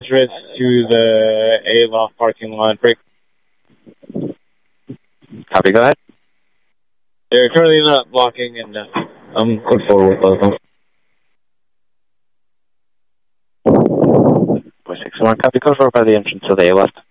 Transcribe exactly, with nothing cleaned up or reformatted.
entrance to the A-Loft parking lot. Break. Copy, go ahead. They're currently not blocking, and uh, I'm good forward with both of them. four six one, copy, code for by the entrance to the A-Loft.